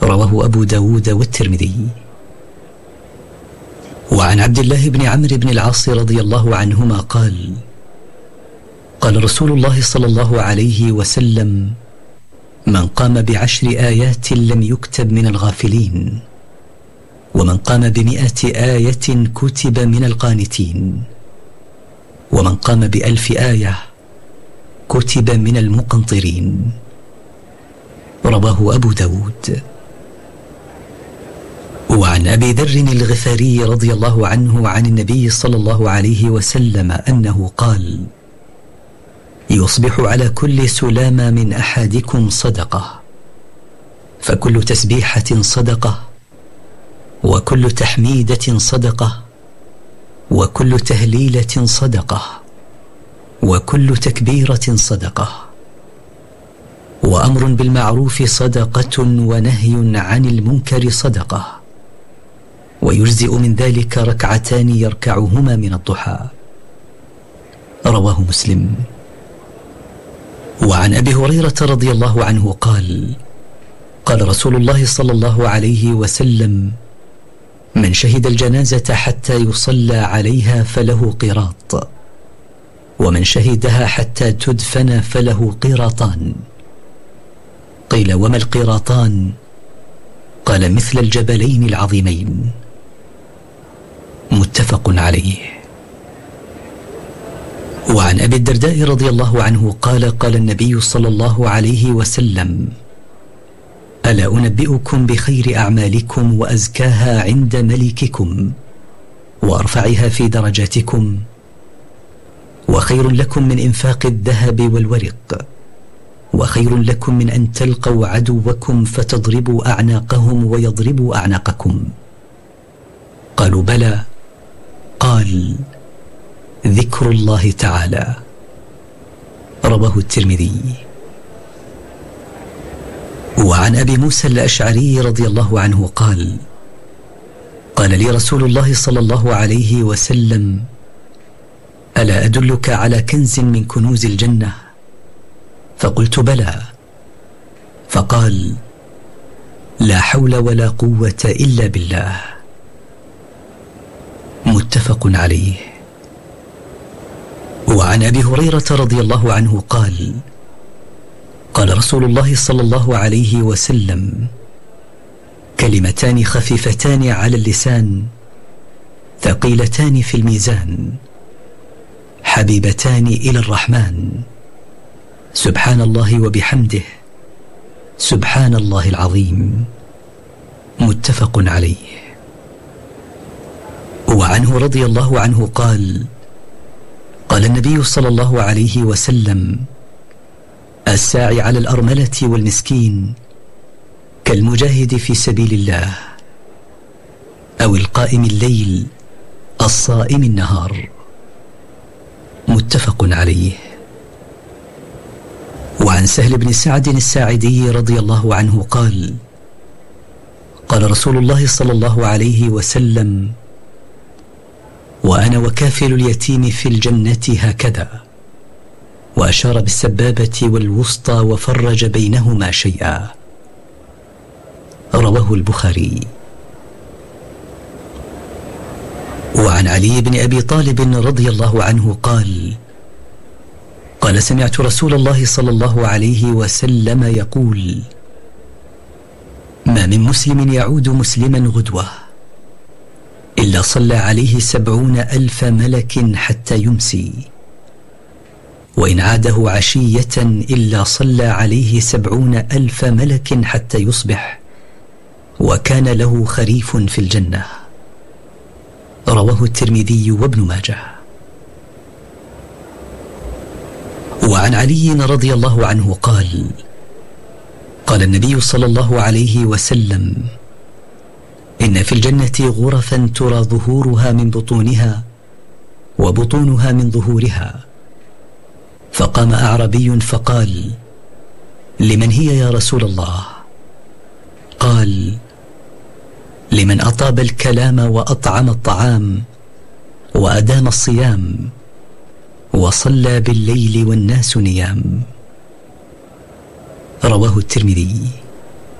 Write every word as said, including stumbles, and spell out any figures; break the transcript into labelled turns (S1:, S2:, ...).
S1: رواه أبو داود والترمذي. وعن عبد الله بن عمرو بن العاص رضي الله عنهما قال: قال رسول الله صلى الله عليه وسلم: من قام بعشر آيات لم يكتب من الغافلين، ومن قام بمئة آية كتب من القانتين، ومن قام بألف آية كتب من المقنطرين. رواه أبو داود. وعن أبي ذر الغفاري رضي الله عنه عن النبي صلى الله عليه وسلم أنه قال: يصبح على كل سلامة من أحدكم صدقة، فكل تسبيحة صدقة، وكل تحميدة صدقة، وكل تهليلة صدقة، وكل تكبيرة صدقة، وأمر بالمعروف صدقة، ونهي عن المنكر صدقة، ويجزئ من ذلك ركعتان يركعهما من الضحى. رواه مسلم. وعن أبي هريرة رضي الله عنه قال: قال رسول الله صلى الله عليه وسلم: من شهد الجنازة حتى يصلى عليها فله قيراط، ومن شهدها حتى تدفن فله قيراطان. قيل: وما القيراطان؟ قال: مثل الجبلين العظيمين. متفق عليه. وعن أبي الدرداء رضي الله عنه قال: قال النبي صلى الله عليه وسلم: ألا أنبئكم بخير أعمالكم وأزكاها عند ملككم وأرفعها في درجاتكم، وخير لكم من إنفاق الذهب والورق، وخير لكم من أن تلقوا عدوكم فتضربوا أعناقهم ويضربوا أعناقكم؟ قالوا: بلى. قال: ذكر الله تعالى. رواه الترمذي. وعن أبي موسى الأشعري رضي الله عنه قال: قال لي رسول الله صلى الله عليه وسلم: ألا أدلك على كنز من كنوز الجنة؟ فقلت: بلى. فقال: لا حول ولا قوة إلا بالله. متفق عليه. وعن أبي هريرة رضي الله عنه قال: قال رسول الله صلى الله عليه وسلم: كلمتان خفيفتان على اللسان ثقيلتان في الميزان حبيبتان إلى الرحمن، سبحان الله وبحمده، سبحان الله العظيم. متفق عليه. وعنه رضي الله عنه قال: قال النبي صلى الله عليه وسلم: الساعي على الأرملة والمسكين كالمجاهد في سبيل الله، أو القائم الليل الصائم النهار. متفق عليه. وعن سهل بن سعد الساعدي رضي الله عنه قال: قال رسول الله صلى الله عليه وسلم: وأنا وكافل اليتيم في الجنة هكذا، وأشار بالسبابة والوسطى وفرج بينهما شيئا. رواه البخاري. وعن علي بن أبي طالب رضي الله عنه قال: قال سمعت رسول الله صلى الله عليه وسلم يقول: ما من مسلم يعود مسلما غدوة إلا صلى عليه سبعون ألف ملك حتى يمسي، وإن عاده عشية إلا صلى عليه سبعون ألف ملك حتى يصبح، وكان له خريف في الجنة. رواه الترمذي وابن ماجه. وعن علي رضي الله عنه قال: قال النبي صلى الله عليه وسلم: إن في الجنة غرفا ترى ظهورها من بطونها وبطونها من ظهورها. فقام أعربي فقال: لمن هي يا رسول الله؟ قال: لمن أطاب الكلام وأطعم الطعام وأدام الصيام وصلى بالليل والناس نيام. رواه الترمذي.